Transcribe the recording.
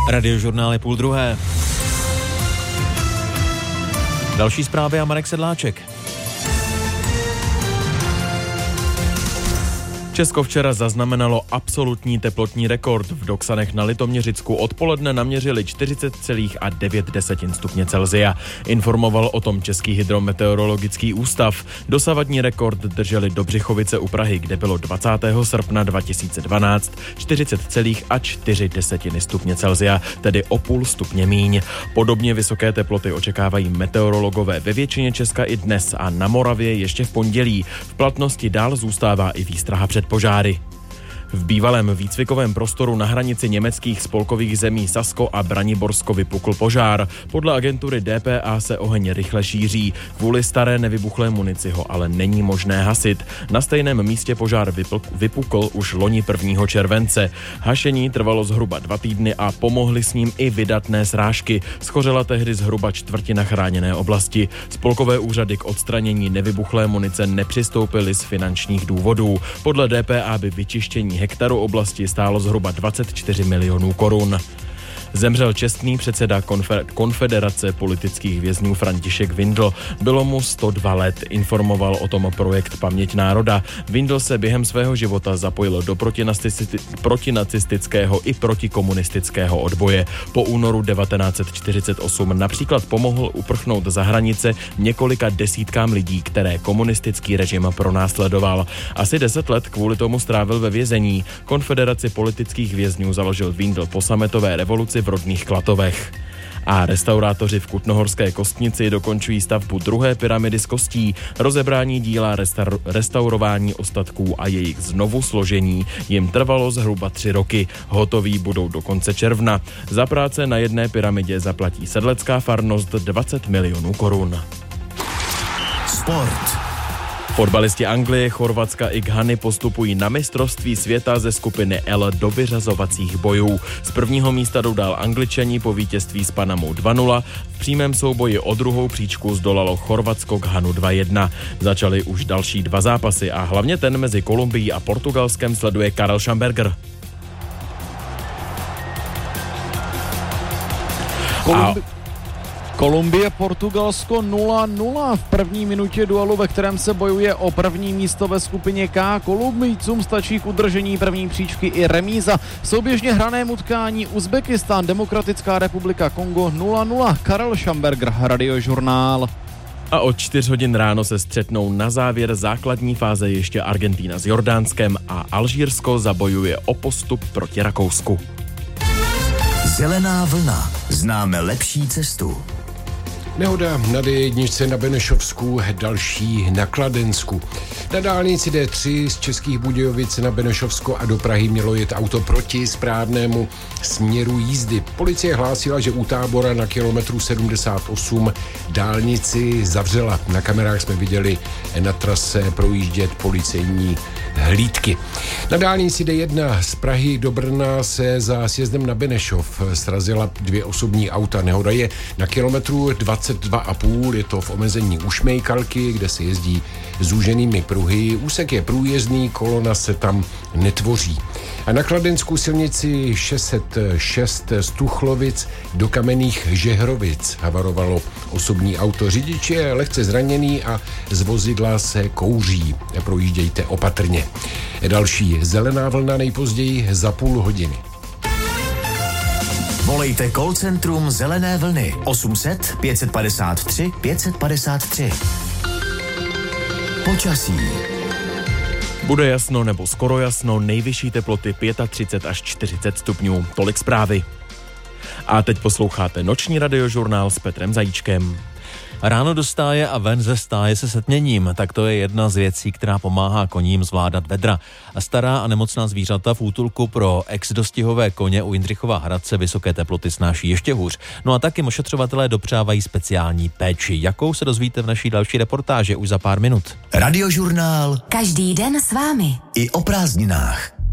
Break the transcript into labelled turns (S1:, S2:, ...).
S1: Radiožurnál je 12:30. Další zprávy a Marek Sedláček. Česko včera zaznamenalo absolutní teplotní rekord. V Doksanech na Litoměřicku odpoledne naměřili 40,9 stupně Celsia. Informoval o tom Český hydrometeorologický ústav. Dosavadní rekord drželi Dobřichovice u Prahy, kde bylo 20. srpna 2012 40,4 stupně Celsia, tedy o půl stupně míň. Podobně vysoké teploty očekávají meteorologové ve většině Česka i dnes a na Moravě ještě v pondělí. V platnosti dál zůstává i výstraha před požáry. V bývalém výcvikovém prostoru na hranici německých spolkových zemí Sasko a Braniborsko vypukl požár. Podle agentury DPA se oheň rychle šíří. Kvůli staré nevybuchlé munici ho ale není možné hasit. Na stejném místě požár vypukl už loni 1. července. Hašení trvalo zhruba 2 týdny a pomohly s ním i vydatné srážky. Schořela tehdy zhruba čtvrtina chráněné oblasti. Spolkové úřady k odstranění nevybuchlé munice nepřistoupily z finančních důvodů. Podle DPA by vyčištění hektaru oblasti stálo zhruba 24 milionů korun. Zemřel čestný předseda Konfederace politických vězňů František Windl. Bylo mu 102 let, informoval o tom projekt Paměť národa. Windl se během svého života zapojil do protinacistického i protikomunistického odboje. Po únoru 1948 například pomohl uprchnout za hranice několika desítkám lidí, které komunistický režim pronásledoval. Asi 10 let kvůli tomu strávil ve vězení. Konfederaci politických vězňů založil Windl po sametové revoluci v rodných Klatovech. A restaurátoři v Kutnohorské Kostnici dokončují stavbu druhé pyramidy z kostí. Rozebrání díla, restaurování ostatků a jejich znovu složení jim trvalo zhruba 3 roky. Hotoví budou do konce června. Za práce na jedné pyramidě zaplatí sedlecká farnost 20 milionů korun.
S2: Sport.
S1: Fotbalisti Anglie, Chorvatska i Ghany postupují na mistrovství světa ze skupiny L do vyřazovacích bojů. Z prvního místa jdou dál Angličani po vítězství s Panamou 2-0. V přímém souboji o druhou příčku zdolalo Chorvatsko Ghanu 2-1. Začaly už další 2 zápasy a hlavně ten mezi Kolumbií a Portugalskem sleduje Karel Schamberger.
S3: Kolumbie, Portugalsko 0-0 v první minutě duelu, ve kterém se bojuje o první místo ve skupině K. Kolumbijcům stačí k udržení první příčky i remíza. V souběžně hraném utkání Uzbekistán, Demokratická republika Kongo 0-0. Karel Schamberger, Radiožurnál.
S1: A od 4 hodin ráno se střetnou na závěr základní fáze ještě Argentina s Jordánskem a Alžírsko zabojuje o postup proti Rakousku.
S2: Zelená vlna. Známe lepší cestu.
S4: Nehoda na D1 na Benešovsku, další na Kladensku. Na dálnici D3 z Českých Budějovic na Benešovsko a do Prahy mělo jet auto proti správnému směru jízdy. Policie hlásila, že u Tábora na kilometru 78 dálnici zavřela. Na kamerách jsme viděli na trase projíždět policejní hlídky. Na dálnici D1 z Prahy do Brna se za sjezdem na Benešov srazila 2 osobní auta. Nehoda je na kilometru 22,5, je to v omezení u Šmejkalky, kde se jezdí zúženými pruhy. Úsek je průjezdný, kolona se tam netvoří. A na Kladensku silnici 606 z Tuchlovic do Kamenných Žehrovic havarovalo osobní auto. Řidič je lehce zraněný a z vozidla se kouří. Projíždějte opatrně. Další zelená vlna nejpozději za půl hodiny.
S2: Volejte call centrum Zelené vlny 800 553 553. Počasí.
S1: Bude jasno nebo skoro jasno, nejvyšší teploty 35 až 40 stupňů. Tolik zprávy. A teď posloucháte noční radiožurnál s Petrem Zajíčkem.
S5: Ráno do stáje a ven ze stáje se setměním, tak to je jedna z věcí, která pomáhá koním zvládat vedra. A stará a nemocná zvířata v útulku pro ex-dostihové koně u Jindřichova Hradce vysoké teploty snáší ještě hůř. No a taky ošetřovatelé dopřávají speciální péči. Jakou se dozvíte v naší další reportáži už za pár minut.
S2: Radiožurnál.
S6: Každý den s vámi.
S2: I o prázdninách.